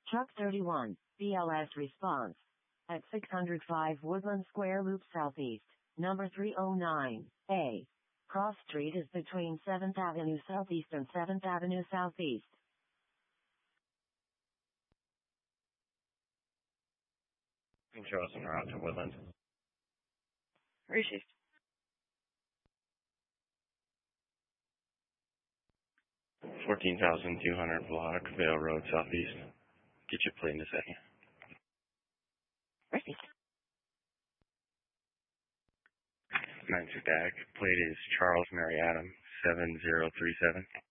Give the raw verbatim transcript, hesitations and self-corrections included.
Truck thirty-one, B L S response. At six hundred five Woodland Square Loop Southeast, number three oh nine, A. Cross Street is between seventh Avenue Southeast and seventh Avenue Southeast. Charleston route to Woodland. Received. fourteen thousand two hundred block, Vale Road, Southeast. Get your plate in a second. Received. nine six D A C. Plate is Charles Mary Adam, seven zero three seven.